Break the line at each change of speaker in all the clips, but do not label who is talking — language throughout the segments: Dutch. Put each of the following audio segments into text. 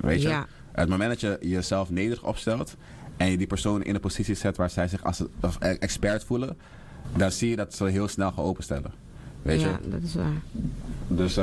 Weet je?
Ja.
Het moment dat je jezelf nederig opstelt en je die persoon in een positie zet waar zij zich als expert voelen, dan zie je dat ze heel snel gaan openstellen. Weet je?
Ja, dat is waar.
Dus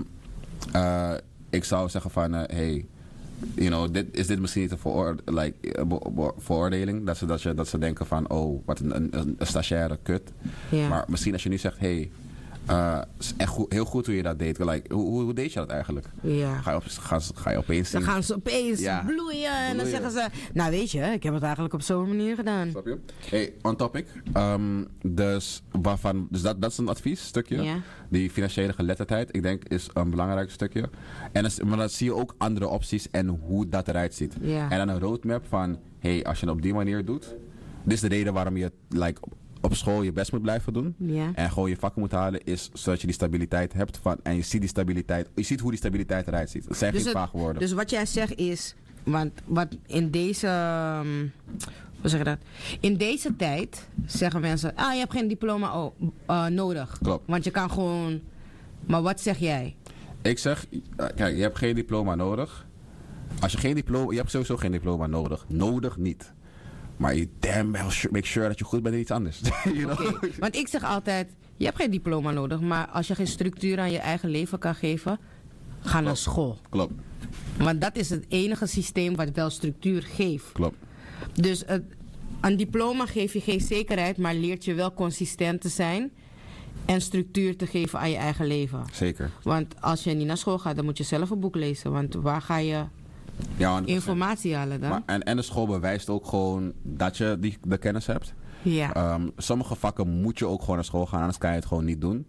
ik zou zeggen van, hey, dit misschien niet een veroordeling? Dat ze denken van, oh, wat een stagiaire kut.
Ja.
Maar misschien als je nu zegt, hey, is echt heel goed hoe je dat deed. Like, hoe deed je dat eigenlijk?
Ja.
Ga je opeens zien?
Dan gaan ze opeens
Ja.
bloeien en dan
Bloeien.
zeggen ze... Nou weet je, ik heb het eigenlijk op zo'n manier gedaan.
Snap je? Hey, on topic. Dus dat is een adviesstukje.
Ja.
Die financiële geletterdheid, ik denk, is een belangrijk stukje. Maar dan zie je ook andere opties en hoe dat eruit ziet.
Ja.
En dan een roadmap van, hey, als je het op die manier doet, dit is de reden waarom je op school je best moet blijven doen.
Ja.
En gewoon je vakken moet halen, is zodat je die stabiliteit hebt en je ziet die stabiliteit, je ziet hoe die stabiliteit eruit ziet. Het zijn geen vage woorden.
Dus wat jij zegt is, want wat in deze, hoe zeg je dat? In deze tijd zeggen mensen, je hebt geen diploma nodig.
Klopt.
Want je kan gewoon, maar wat zeg jij?
Ik zeg, kijk, je hebt geen diploma nodig. Als je geen diploma, je hebt sowieso geen diploma nodig. Nodig niet. Maar je make sure dat je goed bent in iets anders. You know?
Oké, want ik zeg altijd, je hebt geen diploma nodig, maar als je geen structuur aan je eigen leven kan geven, ga naar school.
Klopt.
Want dat is het enige systeem wat wel structuur geeft.
Klopt.
Dus een diploma geeft je geen zekerheid, maar leert je wel consistent te zijn en structuur te geven aan je eigen leven.
Zeker.
Want als je niet naar school gaat, dan moet je zelf een boek lezen. Want waar ga je
Ja, 100%.
informatie halen dan?
Maar, en de school bewijst ook gewoon dat je de kennis hebt.
Ja.
Sommige vakken moet je ook gewoon naar school gaan, anders kan je het gewoon niet doen.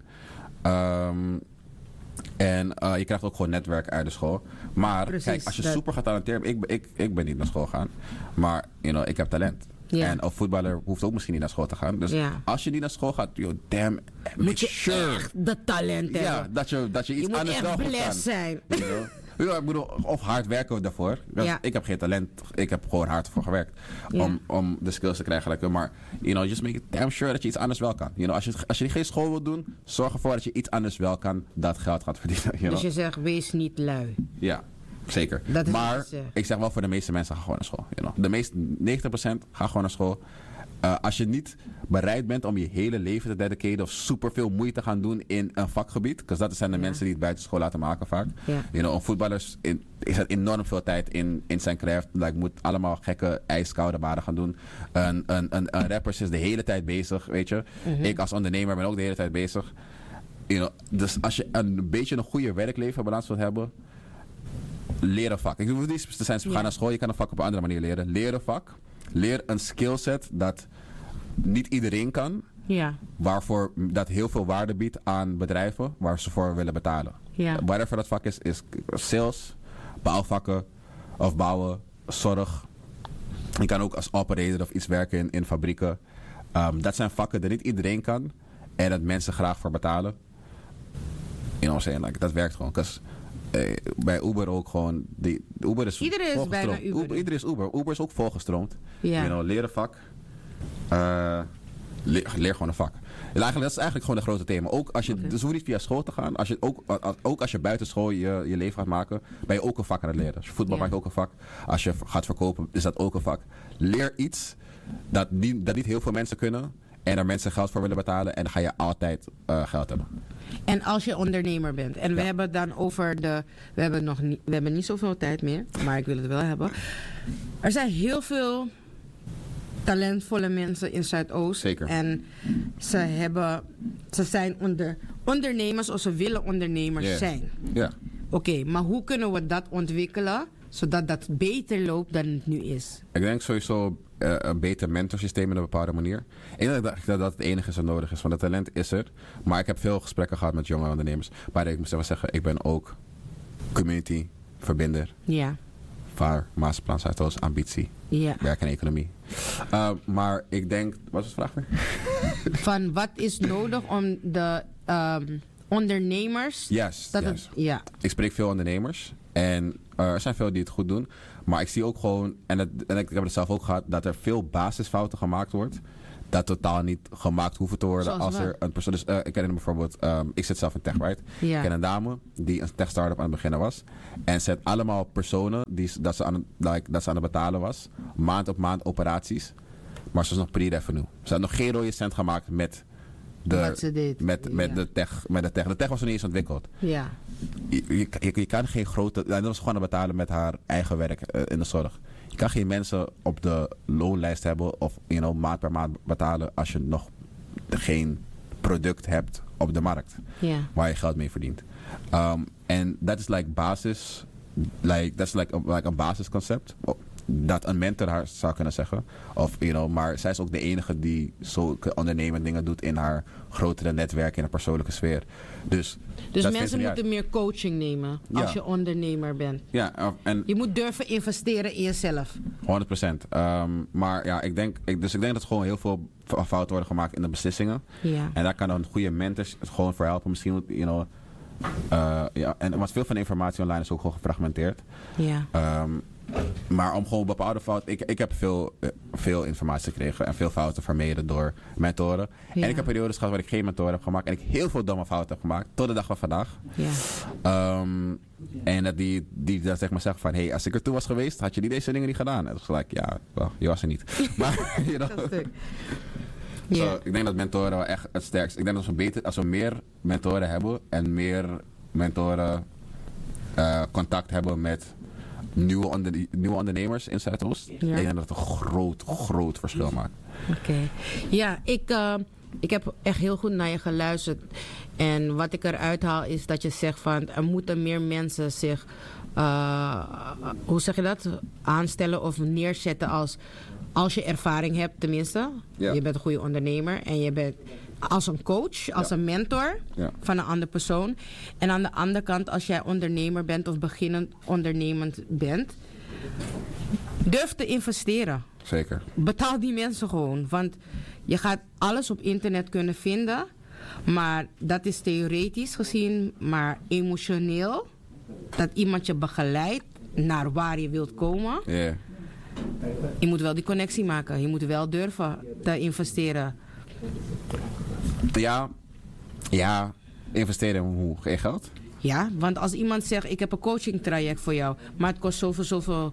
En je krijgt ook gewoon netwerk uit de school. Maar
Precies,
kijk, als je
dat-
super getalenteerd bent, ik ben niet naar school gegaan, maar ik heb talent.
Ja.
En een voetballer hoeft ook misschien niet naar school te gaan. Dus
Ja.
als je niet naar school gaat, damn,
Moet
make
je
sure.
echt de talent
Ja,
hebben.
dat je iets
Je moet
anders wel
echt
goed kan.
blessed zijn.
You know? Ja, ik bedoel, of hard werken daarvoor.
Ja.
Ik heb geen talent. Ik heb gewoon hard voor gewerkt.
Ja.
Om de skills te krijgen. Maar, just make it damn sure dat je iets anders wel kan. Als je geen school wilt doen, zorg ervoor dat je iets anders wel kan dat geld gaat verdienen. You know?
Dus je zegt, wees niet lui.
Ja, zeker.
Dat is wat
Maar
je zegt.
ik zeg wel voor de meeste mensen, ga gewoon naar school. De meeste, 90% ga gewoon naar school. Als je niet bereid bent om je hele leven te dedicaten of superveel moeite te gaan doen in een vakgebied, want dat zijn de mensen die het buiten school laten maken vaak.
Ja.
Een voetballer is enorm veel tijd in zijn craft. Moet allemaal gekke ijskoude baden gaan doen. Een rapper is de hele tijd bezig, weet je. Ik als ondernemer ben ook de hele tijd bezig. Dus als je een beetje een goede werk-leven-balans wilt hebben, leer een vak. Ik hoef niet te zijn, ga naar school, je kan een vak op een andere manier leren. Leer een vak. Leer een skillset dat niet iedereen kan,
Ja.
waarvoor dat heel veel waarde biedt aan bedrijven waar ze voor willen betalen.
Ja.
Whatever dat vak is sales, bouwvakken of bouwen, zorg. Je kan ook als operator of iets werken in fabrieken. Dat zijn vakken die niet iedereen kan en dat mensen graag voor betalen. Dat werkt gewoon. Bij Uber ook gewoon. Uber is
Iedereen is
volgestroomd.
bijna Uber.
Iedereen is Uber. Uber is ook volgestroomd.
Ja.
Leer een vak. Leer gewoon een vak. En dat is eigenlijk gewoon een grote thema. Ook als je, dus hoef niet via school te gaan. Ook als je buiten school je leven gaat maken, ben je ook een vak aan het leren. Als je voetbal maakt, ook een vak. Als je gaat verkopen, is dat ook een vak. Leer iets dat niet heel veel mensen kunnen. En daar mensen geld voor willen betalen. En dan ga je altijd geld hebben.
En als je ondernemer bent. En we hebben het dan over we hebben niet zoveel tijd meer. Maar ik wil het wel hebben. Er zijn heel veel talentvolle mensen in Zuidoost.
Zeker.
En ze zijn ondernemers of ze willen ondernemers zijn.
Ja.
Oké, maar hoe kunnen we dat ontwikkelen zodat dat beter loopt dan het nu is?
Ik denk sowieso een beter mentorsysteem in een bepaalde manier. Ik denk dat het enige is wat nodig is. Want het talent is er. Maar ik heb veel gesprekken gehad met jonge ondernemers. Maar ik moet even zeggen, ik ben ook community verbinder.
Ja.
VAR, Masterplan Zuidoost, ambitie.
Ja.
Werk en economie. Maar ik denk, wat is de vraag weer?
Van wat is nodig om de ondernemers...
Yes.
Ja.
Ik spreek veel ondernemers. En er zijn veel die het goed doen. Maar ik zie ook gewoon, en ik heb het zelf ook gehad, dat er veel basisfouten gemaakt wordt. dat totaal niet gemaakt hoeven te worden.
Zoals
Als
wat?
er een persoon is. Ik ken bijvoorbeeld, ik zit zelf in tech, right?
Ja.
Ik ken een dame die een tech startup aan het beginnen was. En ze had allemaal personen dat ze aan het betalen was. Maand op maand operaties. Maar ze was nog pre-revenue. Ze had nog geen rode cent gemaakt met
Wat ze deed.
met de tech. De tech was nog niet eens ontwikkeld.
Ja.
Je kan geen grote. Dat was gewoon aan het betalen met haar eigen werk in de zorg. Je kan geen mensen op de loonlijst hebben of maand per maand betalen als je nog geen product hebt op de markt
Ja.
waar je geld mee verdient. En dat is like basis, dat is like een basisconcept dat een mentor haar zou kunnen zeggen. Of maar zij is ook de enige die zulke ondernemende dingen doet in haar grotere netwerk in de persoonlijke sfeer. Dus
mensen moeten meer coaching nemen als je ondernemer bent.
Ja, en
je moet durven investeren in jezelf.
100%. Maar ja, ik denk dat gewoon heel veel fouten worden gemaakt in de beslissingen.
Ja.
En daar kan een goede mentor gewoon voor helpen. Misschien, want veel van de informatie online is ook gewoon gefragmenteerd.
Ja.
Maar om gewoon bepaalde fouten. Ik heb veel informatie gekregen en veel fouten vermeden door mentoren.
Ja.
En ik heb periodes gehad waar ik geen mentor heb gemaakt en ik heel veel domme fouten heb gemaakt. Tot de dag van vandaag.
Ja.
En dat die dat zeg maar zeggen van, hey, als ik er toe was geweest, had je niet deze dingen niet gedaan. En dat was gelijk, ja, well, je was er niet. Maar,
Dat stuk.
So,
Ja.
ik denk dat mentoren wel echt het sterkst. Ik denk dat als we meer mentoren hebben en meer mentoren contact hebben met nieuwe ondernemers in Zuidoost.
Ja.
Ik denk dat het een groot verschil maakt.
Oké. Ja, ik heb echt heel goed naar je geluisterd. En wat ik eruit haal is dat je zegt van er moeten meer mensen zich, hoe zeg je dat, aanstellen of neerzetten als je ervaring hebt tenminste.
Ja.
Je bent een goede ondernemer en je bent als een coach, als een mentor van een andere persoon. En aan de andere kant, als jij ondernemer bent of beginnend ondernemend bent, durf te investeren.
Zeker.
Betaal die mensen gewoon. Want je gaat alles op internet kunnen vinden. Maar dat is theoretisch gezien. Maar emotioneel. Dat iemand je begeleidt naar waar je wilt komen.
Yeah.
Je moet wel die connectie maken. Je moet wel durven te investeren.
Ja, investeren in hoe? In geld?
Ja, want als iemand zegt ik heb een coaching traject voor jou. Maar het kost zoveel.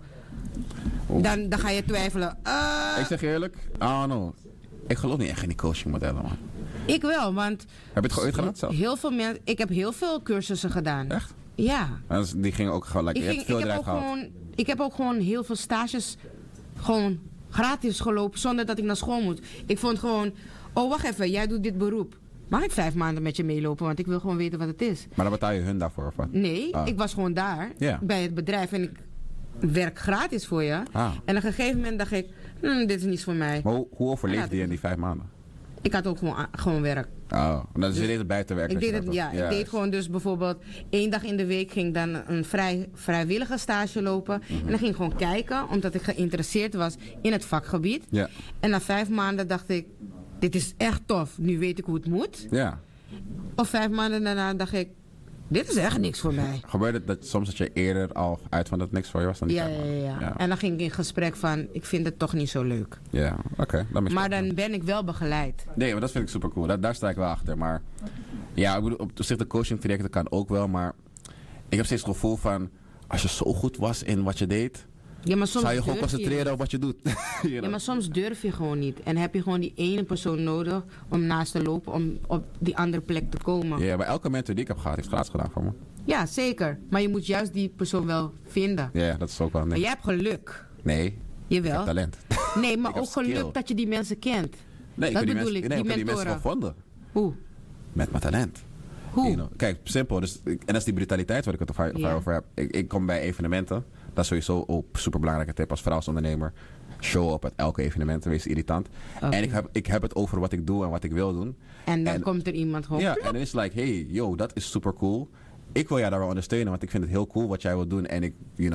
Dan ga je twijfelen.
Ik zeg je eerlijk, I don't know. Ik geloof niet echt in die coachingmodellen, man.
Ik wel, want
Heb je het ooit gedaan zelf?
heel veel mensen. Ik heb heel veel cursussen gedaan.
Echt?
Ja.
En die gingen ook gewoon, je hebt veel eruit gehaald.
Ik heb ook gewoon heel veel stages gewoon gratis gelopen zonder dat ik naar school moet. Ik vond gewoon, oh wacht even, jij doet dit beroep. Mag ik 5 maanden met je meelopen, want ik wil gewoon weten wat het is.
Maar dan betaal je hun daarvoor of wat?
Nee, ik was gewoon daar bij het bedrijf en ik werk gratis voor je. En op een gegeven moment dacht ik, dit is niets voor mij.
Maar hoe overleefde je in die 5 maanden?
Ik had ook gewoon werk.
Oh, dus je deed het buiten werken?
Ik deed gewoon dus bijvoorbeeld 1 dag in de week ging ik dan een vrijwillige stage lopen. En dan ging ik gewoon kijken, omdat ik geïnteresseerd was in het vakgebied.
Ja.
En na 5 maanden dacht ik, dit is echt tof, nu weet ik hoe het moet.
Ja.
Of 5 maanden daarna dacht ik, dit is echt niks voor mij.
Gebeurde het soms dat je eerder al uit van dat het niks voor je was dan die 5 maanden?
Ja. En dan ging ik in gesprek van, ik vind het toch niet zo leuk.
Ja, oké.
Maar dan ben ik wel begeleid.
Nee, maar dat vind ik super cool. Daar sta ik wel achter. Maar ja, ik bedoel, op zich de coaching trajecten kan ook wel. Maar ik heb steeds het gevoel van, als je zo goed was in wat je deed,
ja, maar soms
zou je gewoon concentreren op wat je doet.
Ja, maar soms durf je gewoon niet. En heb je gewoon die ene persoon nodig om naast te lopen, om op die andere plek te komen.
Ja, maar elke mentor die ik heb gehad, heeft gratis gedaan voor me.
Ja, zeker. Maar je moet juist die persoon wel vinden.
Ja, dat is ook wel een
Maar
ding.
jij hebt geluk.
Nee,
Jawel.
ik heb talent.
Nee, maar
Ik heb
ook geluk
skill.
dat je die mensen kent.
Nee,
Dat
ik heb
bedoel
die
ik,
mensen,
die
die mensen
mentoren.
gevonden.
Hoe?
Met mijn talent.
Hoe?
Kijk, simpel. Dus, en dat is die brutaliteit waar ik het over heb. Ik kom bij evenementen. Dat is sowieso een super belangrijke tip als vrouw als ondernemer. Show op at elke evenement. Wees irritant.
Okay.
En ik heb het over wat ik doe en wat ik wil doen.
En dan komt er iemand gewoon.
Ja, en dan is het like, hey, yo, dat is super cool. Ik wil jou daar wel ondersteunen, want ik vind het heel cool wat jij wilt doen. En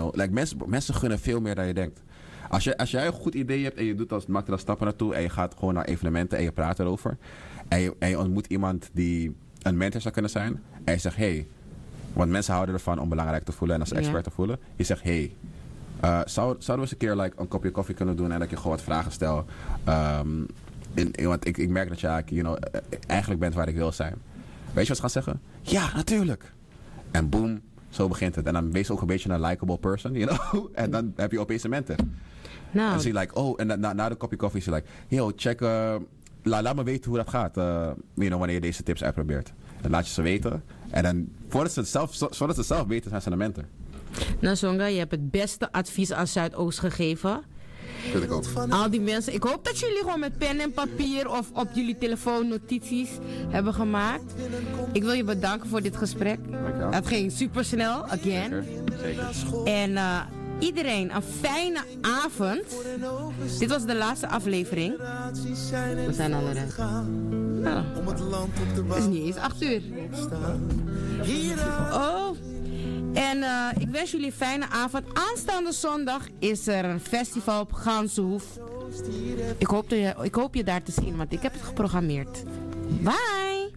mensen gunnen veel meer dan je denkt. Als jij een goed idee hebt en je maakt er dan stappen naartoe en je gaat gewoon naar evenementen en je praat erover. En je ontmoet iemand die een mentor zou kunnen zijn. En je zegt, hey, want mensen houden ervan om belangrijk te voelen en als expert te voelen. Je zegt, hey, zouden we eens een keer een kopje koffie kunnen doen en dat je gewoon wat vragen stelt. Want ik merk dat je eigenlijk bent waar ik wil zijn. Weet je wat ze gaan zeggen? Ja, natuurlijk. En boom, zo begint het. En dan wees ook een beetje een likable person, En dan heb je opeens een mentor.
Nou.
En zie je en na de kopje koffie is je check, laat me weten hoe dat gaat. Wanneer je deze tips uitprobeert. Dan laat je ze weten. En dan, voordat ze het zelf weten, zijn ze een mentor.
Nou Songa, je hebt het beste advies aan Zuidoost gegeven.
Vind ik ook.
Al die mensen, ik hoop dat jullie gewoon met pen en papier of op jullie telefoon notities hebben gemaakt. Ik wil je bedanken voor dit gesprek.
Dankjewel.
Het ging super snel, again.
Zeker.
En iedereen een fijne avond. Dit was de laatste aflevering. We zijn al eruit. Nou, het is niet eens 8 uur. Oh. En ik wens jullie een fijne avond. Aanstaande zondag is er een festival op Gansenhoef. Ik hoop je daar te zien, want ik heb het geprogrammeerd. Bye!